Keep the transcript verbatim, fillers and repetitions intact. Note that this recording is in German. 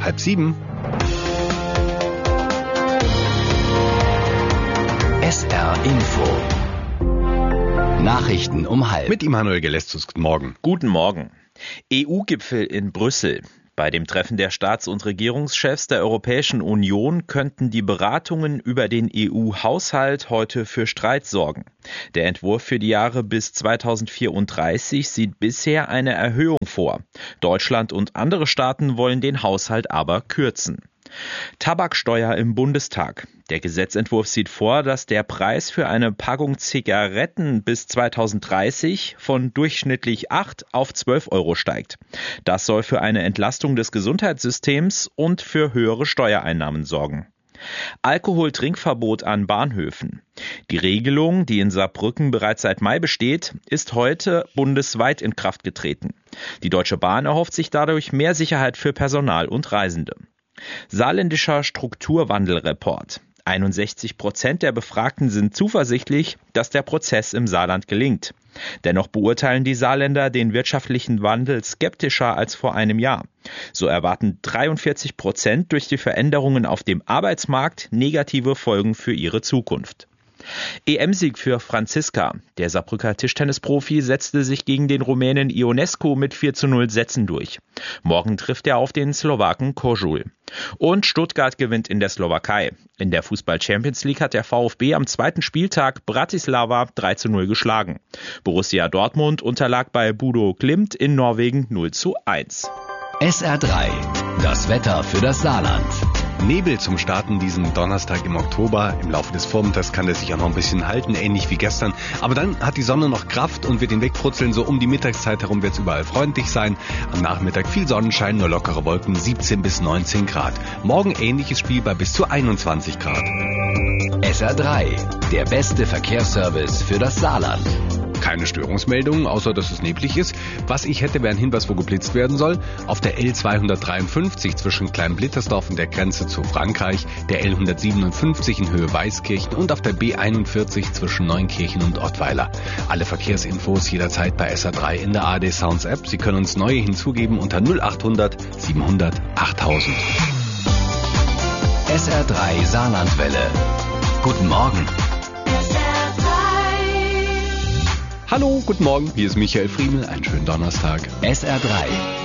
halb sieben. S R Info. Nachrichten um halb. Mit Immanuel Gelestus, guten Morgen. Guten Morgen. E U-Gipfel in Brüssel. Bei dem Treffen der Staats- und Regierungschefs der Europäischen Union könnten die Beratungen über den E U-Haushalt heute für Streit sorgen. Der Entwurf für die Jahre bis zweitausendvierunddreißig sieht bisher eine Erhöhung vor. Deutschland und andere Staaten wollen den Haushalt aber kürzen. Tabaksteuer im Bundestag. Der Gesetzentwurf sieht vor, dass der Preis für eine Packung Zigaretten bis zweitausenddreißig von durchschnittlich acht auf zwölf Euro steigt. Das soll für eine Entlastung des Gesundheitssystems und für höhere Steuereinnahmen sorgen. Alkoholtrinkverbot an Bahnhöfen. Die Regelung, die in Saarbrücken bereits seit Mai besteht, ist heute bundesweit in Kraft getreten. Die Deutsche Bahn erhofft sich dadurch mehr Sicherheit für Personal und Reisende. Saarländischer Strukturwandelreport. einundsechzig Prozent der Befragten sind zuversichtlich, dass der Prozess im Saarland gelingt. Dennoch beurteilen die Saarländer den wirtschaftlichen Wandel skeptischer als vor einem Jahr. So erwarten dreiundvierzig Prozent durch die Veränderungen auf dem Arbeitsmarkt negative Folgen für ihre Zukunft. E M-Sieg für Franziska. Der Saarbrücker Tischtennisprofi setzte sich gegen den Rumänen Ionescu mit vier zu null Sätzen durch. Morgen trifft er auf den Slowaken Kožul. Und Stuttgart gewinnt in der Slowakei. In der Fußball-Champions League hat der VfB am zweiten Spieltag Bratislava drei zu null geschlagen. Borussia Dortmund unterlag bei Bodo Glimt in Norwegen null zu eins. S R drei. Das Wetter für das Saarland. Nebel zum Starten diesen Donnerstag im Oktober. Im Laufe des Vormittags kann der sich auch noch ein bisschen halten, ähnlich wie gestern. Aber dann hat die Sonne noch Kraft und wird ihn wegfrutzeln. So um die Mittagszeit herum wird es überall freundlich sein. Am Nachmittag viel Sonnenschein, nur lockere Wolken, siebzehn bis neunzehn Grad. Morgen ähnliches Spiel bei bis zu einundzwanzig Grad. S R drei. Der beste Verkehrsservice für das Saarland. Keine Störungsmeldungen, außer dass es neblig ist. Was ich hätte, wäre ein Hinweis, wo geblitzt werden soll. Auf der L zweihundertdreiundfünfzig zwischen Kleinblittersdorf und der Grenze zu Frankreich, der L hundertsiebenundfünfzig in Höhe Weißkirchen und auf der B einundvierzig zwischen Neunkirchen und Ottweiler. Alle Verkehrsinfos jederzeit bei S R drei in der A R D Sounds App. Sie können uns neue hinzugeben unter null achthundert siebenhundert achttausend. S R drei Saarlandwelle. Guten Morgen. Hallo, guten Morgen, hier ist Michael Friemel, einen schönen Donnerstag. S R drei.